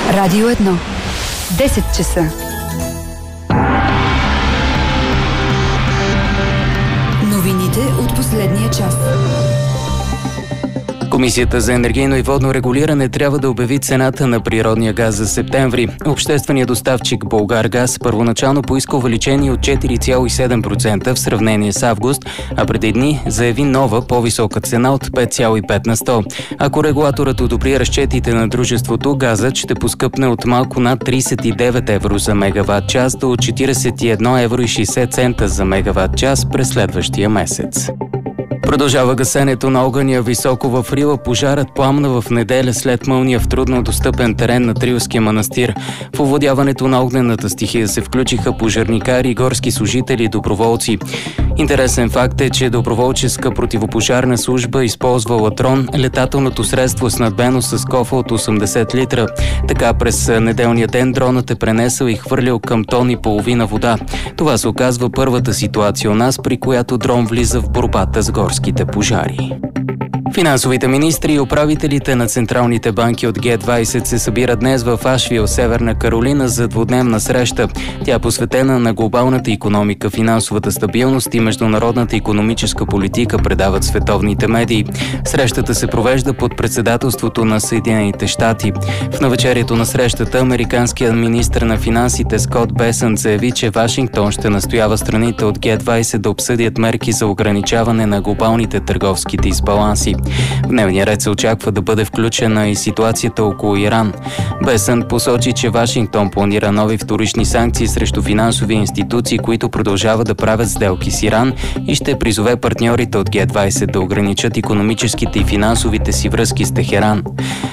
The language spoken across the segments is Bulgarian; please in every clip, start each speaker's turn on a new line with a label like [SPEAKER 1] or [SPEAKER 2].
[SPEAKER 1] Радио 1. 10 часа. Новините от последния час.
[SPEAKER 2] Комисията за енергийно и водно регулиране трябва да обяви цената на природния газ за септември. Общественият доставчик Булгаргаз първоначално поиска увеличение от 4,7% в сравнение с август, а преди дни заяви нова, по-висока цена от 5,5%. Ако регулаторът одобри разчетите на дружеството, газът ще поскъпне от малко над 39 евро за мегаватт час до 41 евро и 60 цента за мегаватт час през следващия месец. Продължава гасенето на огъня високо в Рила. Пожарът пламна в неделя след мълния в трудно достъпен терен на Трилския манастир. В овладяването на огнената стихия се включиха пожарникари, горски служители и доброволци. Интересен факт е, че доброволческа противопожарна служба използва латрон, летателното средство снабдено с кофа от 80 литра. Така през неделния ден дронът е пренесъл и хвърлял към тон и половина вода. Това се оказва първата ситуация у нас, при която дрон влиза в борбата с горските пожари. Финансовите министри и управителите на централните банки от Г20 се събират днес в Ашвил, Северна Каролина, за двудневна среща. Тя е посветена на глобалната икономика, финансовата стабилност и международната икономическа политика, предават световните медии. Срещата се провежда под председателството на Съединените щати. В навечерието на срещата американският министър на финансите Скот Бесънт заяви, че Вашингтон ще настоява страните от Г20 да обсъдят мерки за ограничаване на глобалните търговски дисбаланси. В дневния ред се очаква да бъде включена и ситуацията около Иран. Бесънт посочи, че Вашингтон планира нови вторични санкции срещу финансови институции, които продължават да правят сделки с Иран, и ще призове партньорите от Г20 да ограничат икономическите и финансовите си връзки с Техеран.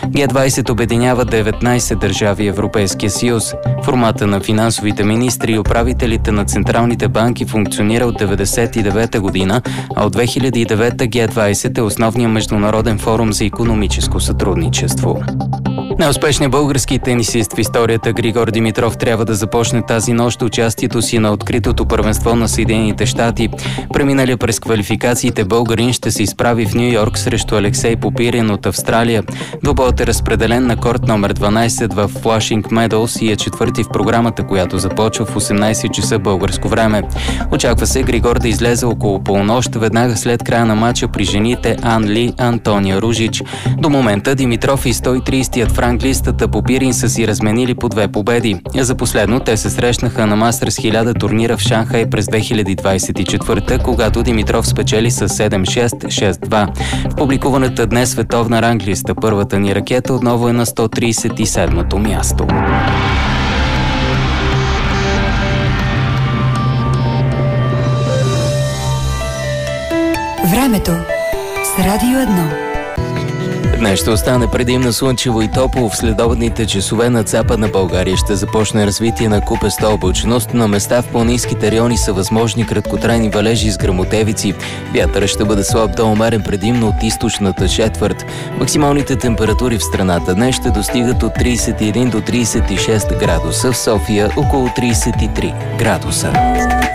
[SPEAKER 2] Г20 обединява 19 държави Европейския съюз. Формата на финансовите министри и управителите на централните банки функционира от 1999 година, а от 2009 Г20 е основният международен форум за икономическо сътрудничество. Неуспешният български тенисист в историята Григор Димитров трябва да започне тази нощ участието си на откритото първенство на Съединените щати. Преминали през квалификациите българин ще се изправи в Ню Йорк срещу Алексей Попирин от Австралия. Двубоят е разпределен на корт номер 12 в Flushing Meadows и е четвърти в програмата, която започва в 18 часа българско време. Очаква се Григор да излезе около полунощ, веднага след края на матча при жените Ан Ли Антония Ружич. До момента Димитров и 130-ият в ранглистата Попирин са си разменили по 2 победи. За последно те се срещнаха на Мастерс 1000 турнира в Шанхай през 2024, когато Димитров спечели с 7-6, 6-2. В публикуваната днес световна ранглиста първата ни ракета отново е на 137-то място.
[SPEAKER 1] Времето с Радио 1.
[SPEAKER 2] Днес ще остане предимно слънчево и топло. В следобедните часове над Западна България ще започне развитие на купеста облачност. На места в планинските райони са възможни краткотрайни валежи с гръмотевици. Вятърът ще бъде слаб до умерен предимно от източната четвърт. Максималните температури в страната днес ще достигат от 31 до 36 градуса, в София около 33 градуса.